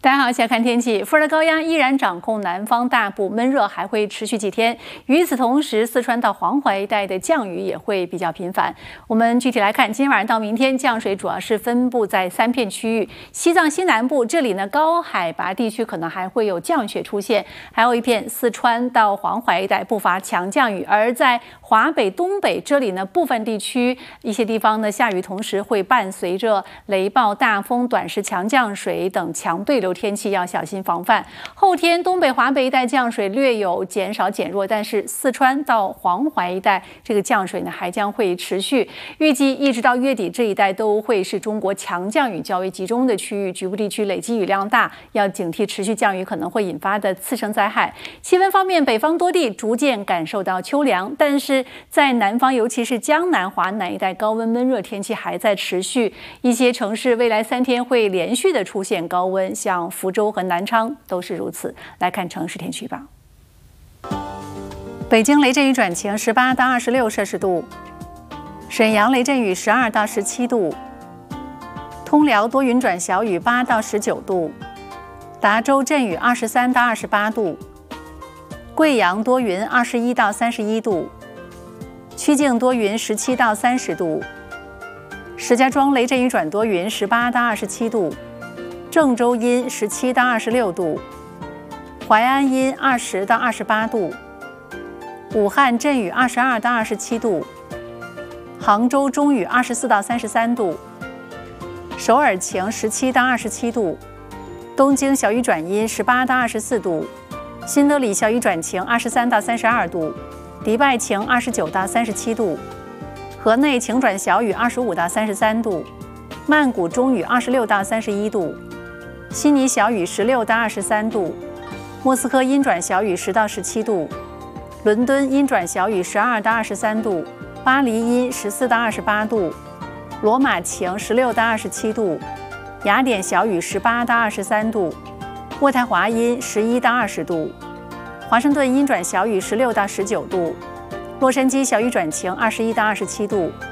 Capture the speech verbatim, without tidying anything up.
大家好，先看天气。副热带高压依然掌控南方大部，闷热还会持续几天。与此同时，四川到黄淮一带的降雨也会比较频繁。我们具体来看，今天晚上到明天，降水主要是分布在三片区域：西藏西南部，这里呢高海拔地区可能还会有降雪出现；还有一片四川到黄淮一带不乏强降雨。而在华北、东北这里呢，部分地区一些地方呢下雨，同时会伴随着雷暴、大风、短时强降水等强对流天气，要小心防范。后天东北、华北一带降水略有减少减弱，但是四川到黄淮一带这个降水呢还将会持续。预计一直到月底，这一带都会是中国强降雨较为集中的区域，局部地区累积雨量大，要警惕持续降雨可能会引发的次生灾害。气温方面，北方多地逐渐感受到秋凉，但是在南方，尤其是江南、华南一带，高温闷热天气还在持续。一些城市未来三天会连续的出现高温，像福州和南昌都是如此。来看城市天气预报。北京雷阵雨转晴，十八到二十六摄氏度；沈阳雷阵雨，十二到十七度；通辽多云转小雨，八到十九度；达州阵雨，二十三到二十八度；贵阳多云，二十一到三十一度；曲靖多云，十七到三十度；石家庄雷阵雨转多云，十八到二十七度；郑州阴，十七到二十六度；淮安阴，二十到二十八度；武汉阵雨，二十二到二十七度；杭州中雨，二十四到三十三度；首尔晴，十七到二十七度；东京小雨转阴，十八到二十四度；新德里小雨转晴，二十三到三十二度；迪拜晴，二十九到三十七度；河内晴转小雨，二十五到三十三度；曼谷中雨，二十六到三十一度；悉尼小雨，十六到二十三度；莫斯科阴转小雨，十到十七度；伦敦阴转小雨，十二到二十三度；巴黎阴，十四到二十八度；罗马晴，十六到二十七度；雅典小雨，十八到二十三度；渥太华阴，十一到二十度；华盛顿阴转小雨，十六到十九度；洛杉矶小雨转晴，二十一到二十七度；